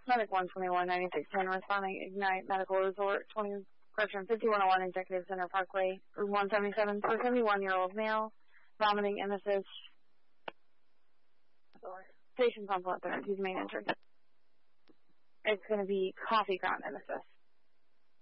Medic 121-9610 responding Ignite Medical Resort 5101 Executive Center Parkway, Room 177 for a 71-year-old male, vomiting, emesis, patient pump out there. He's main entrance. It's going to be coffee ground emesis.